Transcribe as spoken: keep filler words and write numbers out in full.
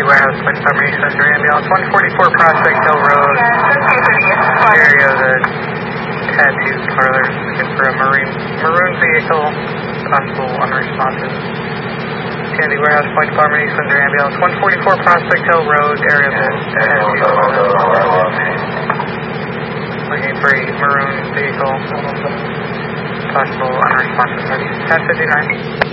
Warehouse, Flight Department, East Center Ambulance, one forty-four Prospect Hill Road. Area of the tattoo parlor. Looking for a marine, maroon vehicle, possible unresponsive. Kennedy Warehouse, Flight Department, East Center Ambulance, one forty-four Prospect Hill Road. Area of the tattoo parlor. Looking for a maroon vehicle, possible unresponsive. ten fifty-nine.